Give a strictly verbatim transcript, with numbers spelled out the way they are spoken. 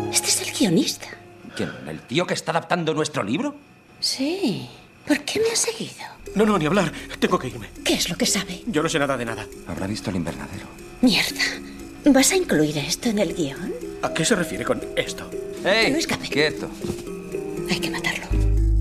Este es el guionista. ¿Quién? ¿El tío que está adaptando nuestro libro? Sí. ¿Por qué me ha seguido? No, no, ni hablar. Tengo que irme. ¿Qué es lo que sabe? Yo no sé nada de nada. Habrá visto el invernadero. Mierda. ¿Vas a incluir esto en el guión? ¿A qué se refiere con esto? ¡Ey! Que no escape. ¡Quieto! Hay que matar.